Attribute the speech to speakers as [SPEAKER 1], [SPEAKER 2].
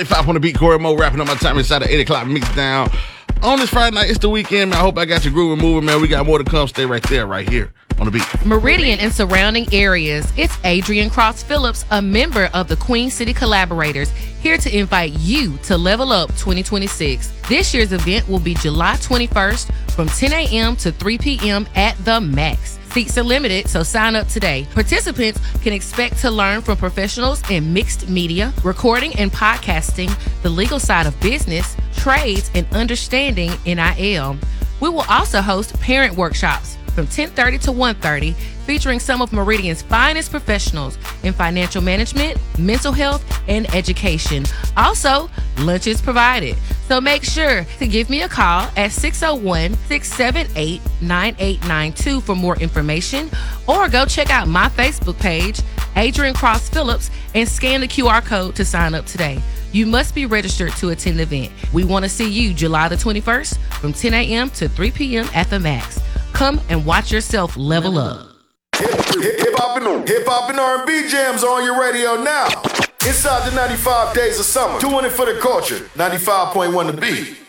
[SPEAKER 1] If I want to beat Corey Mo, rapping on my time inside the 8 o'clock mix down. On this Friday night, it's the weekend, man. I hope I got your groove moving, man. We got more to come. Stay right there, right here on the beat.
[SPEAKER 2] Meridian and surrounding areas. It's Adrian Cross Phillips, a member of the Queen City Collaborators, here to invite you to Level Up 2026. This year's event will be July 21st from 10 a.m. to 3 p.m. at the Max. Seats are limited, so sign up today. Participants can expect to learn from professionals in mixed media, recording and podcasting, the legal side of business, trades, and understanding NIL. We will also host parent workshops from 10:30 to 1:30, featuring some of Meridian's finest professionals in financial management, mental health, and education. Also, lunch is provided. So make sure to give me a call at 601-678-9892 for more information, or go check out my Facebook page, Adrian Cross Phillips, and scan the QR code to sign up today. You must be registered to attend the event. We want to see you July the 21st from 10 a.m. to 3 p.m. at the Max. Come and watch yourself level up.
[SPEAKER 3] Hip-hop and R&B jams on your radio now. Inside the 95 days of summer. Doing it for the culture. 95.1 The Beat.